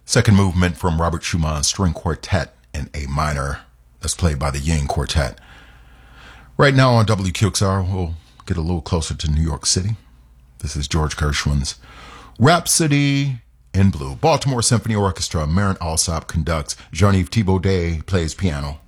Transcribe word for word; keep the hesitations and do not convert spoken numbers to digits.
Second movement from Robert Schumann's String Quartet in A minor. That's played by the Ying Quartet. Right now on W Q X R, we'll get a little closer to New York City. This is George Gershwin's Rhapsody in Blue. Baltimore Symphony Orchestra, Marin Alsop conducts. Jean-Yves Thibaudet plays piano.